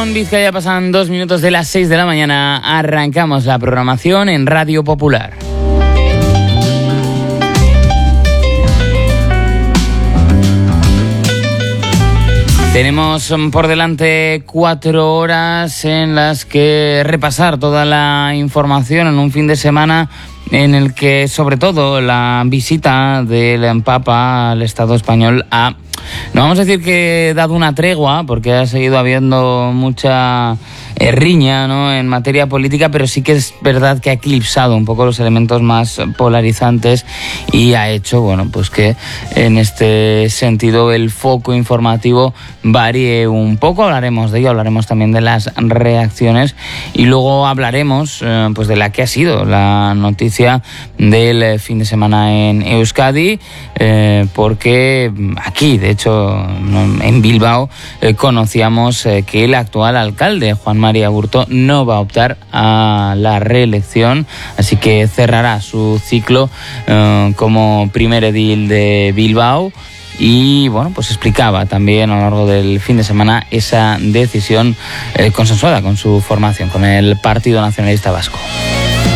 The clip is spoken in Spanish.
Gabón, Vizcaya, pasan 2 minutos de las 6 de la mañana. Arrancamos la programación en Radio Popular. Tenemos por delante 4 horas en las que repasar toda la información en un fin de semana en el que, sobre todo, la visita del Papa al Estado español ha, no vamos a decir que dado una tregua, porque ha seguido habiendo mucha riña, ¿no?, en materia política, pero sí que es verdad que ha eclipsado un poco los elementos más polarizantes y ha hecho, bueno, pues que en este sentido el foco informativo varíe un poco. Hablaremos de ello, hablaremos también de las reacciones y luego hablaremos pues de la que ha sido la noticia del fin de semana en Euskadi, porque aquí, de hecho, en Bilbao, conocíamos que el actual alcalde, Juan María Aburto, no va a optar a la reelección, así que cerrará su ciclo como primer edil de Bilbao. Y bueno, pues explicaba también a lo largo del fin de semana esa decisión consensuada con su formación, con el Partido Nacionalista Vasco.